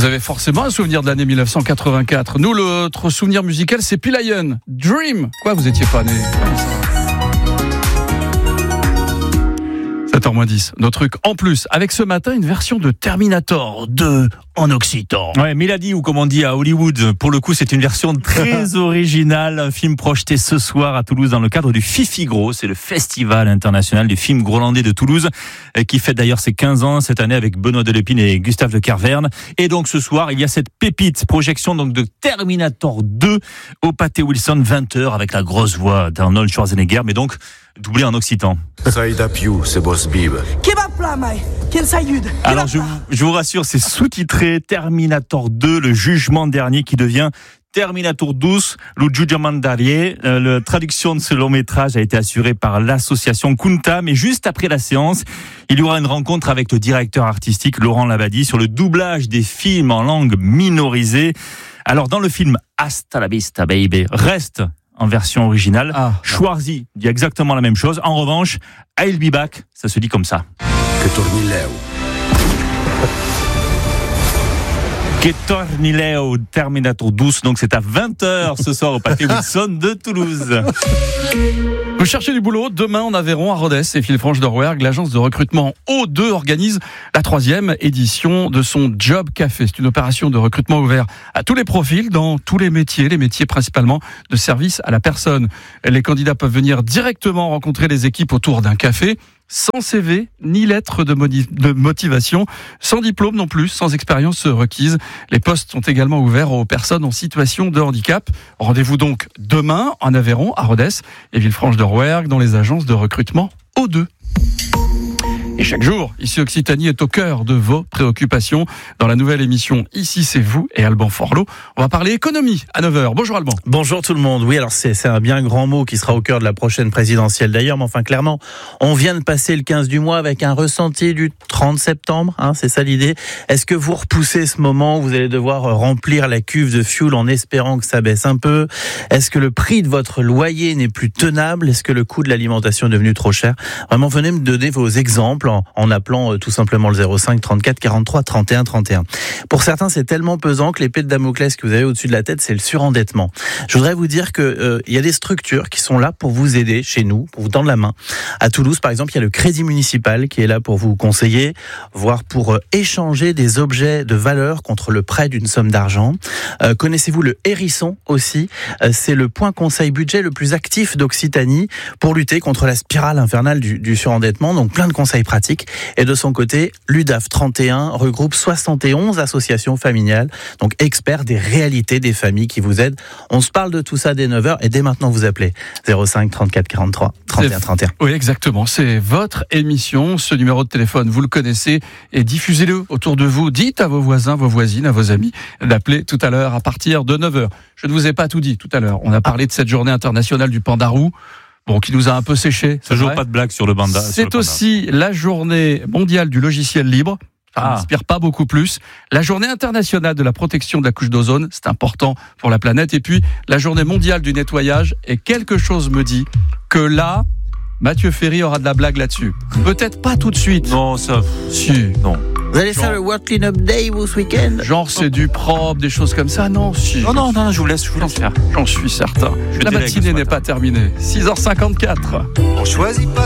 Vous avez forcément un souvenir de l'année 1984. Nous, notre souvenir musical, c'est Peel-Lion, Dream. Quoi, vous étiez pas né? 7h-10, nos trucs en plus, avec ce matin une version de Terminator 2 en occitan. Ouais, Mélodie, ou comme on dit à Hollywood, pour le coup c'est une version très originale, un film projeté ce soir à Toulouse dans le cadre du FIFIGRO, c'est le Festival international du film grolandais de Toulouse, qui fête d'ailleurs ses 15 ans cette année avec Benoît Delepine et Gustave de Kerverne. Et donc ce soir, il y a cette pépite, projection donc de Terminator 2 au Pathé Wilson, 20h, avec la grosse voix d'Arnold Schwarzenegger, mais donc doublé en occitan. Alors je vous rassure, c'est sous-titré Terminator 2, le jugement dernier, qui devient Terminator 2, le jugement dernier. La traduction de ce long métrage a été assurée par l'association Kunta, mais juste après la séance, il y aura une rencontre avec le directeur artistique Laurent Labadie sur le doublage des films en langue minorisée. Alors dans le film Hasta la vista baby reste en version originale. Schwarzy dit exactement la même chose. En revanche, I'll be back, ça se dit comme ça. Que tornileo, Terminator 2, donc c'est à 20h ce soir au Pathé Wilson de Toulouse. Vous cherchez du boulot? Demain en Aveyron, à Rodez et Villefranche de Rouergue, l'agence de recrutement O2 organise la 3e édition de son Job Café. C'est une opération de recrutement ouverte à tous les profils, dans tous les métiers principalement de service à la personne. Les candidats peuvent venir directement rencontrer les équipes autour d'un café, sans CV, ni lettre de motivation, sans diplôme non plus, sans expérience requise. Les postes sont également ouverts aux personnes en situation de handicap. Rendez-vous donc demain en Aveyron, à Rodez et Villefranche de Rouergue, dans les agences de recrutement O2. Et chaque jour, ici Occitanie est au cœur de vos préoccupations. Dans la nouvelle émission Ici c'est vous et Alban Forlot, on va parler économie à 9h. Bonjour Alban. Bonjour tout le monde. Oui, alors c'est un bien grand mot qui sera au cœur de la prochaine présidentielle d'ailleurs, mais enfin clairement, on vient de passer le 15 du mois avec un ressenti du 30 septembre, c'est ça l'idée. Est-ce que vous repoussez ce moment où vous allez devoir remplir la cuve de fuel en espérant que ça baisse un peu? Est-ce que le prix de votre loyer n'est plus tenable? Est-ce que le coût de l'alimentation est devenu trop cher? Vraiment, venez me donner vos exemples en appelant tout simplement le 05 34 43 31 31. Pour certains, c'est tellement pesant que l'épée de Damoclès que vous avez au-dessus de la tête, c'est le surendettement. Je voudrais vous dire que il y a des structures qui sont là pour vous aider chez nous, pour vous tendre la main. À Toulouse, par exemple, il y a le Crédit Municipal qui est là pour vous conseiller, voire pour échanger des objets de valeur contre le prêt d'une somme d'argent. Connaissez-vous le Hérisson aussi? C'est le point conseil budget le plus actif d'Occitanie pour lutter contre la spirale infernale du surendettement. Donc plein de conseils pratiques. Et de son côté, l'UDAF 31 regroupe 71 associations familiales, donc experts des réalités des familles qui vous aident. On se parle de tout ça dès 9h et dès maintenant vous appelez 05 34 43 31 31. Oui, exactement. C'est votre émission. Ce numéro de téléphone, vous le connaissez et diffusez-le autour de vous. Dites à vos voisins, vos voisines, à vos amis d'appeler tout à l'heure à partir de 9h. Je ne vous ai pas tout dit tout à l'heure. On a parlé de cette journée internationale du pandarou. Bon, qui nous a un peu séché. Toujours pas de blague sur le panda. C'est aussi la journée mondiale du logiciel libre. Ça n'inspire pas beaucoup plus. La journée internationale de la protection de la couche d'ozone, c'est important pour la planète. Et puis, la journée mondiale du nettoyage. Et quelque chose me dit que là, Mathieu Ferry aura de la blague là-dessus. Peut-être pas tout de suite. Non, ça... Si. Non. Vous allez faire le World Clean-up Day, vous, ce week-end? Genre, c'est du propre, des choses comme ça? Non, si. Non, je vous laisse faire. J'en suis certain. La matinée n'est pas terminée. 6h54. On choisit pas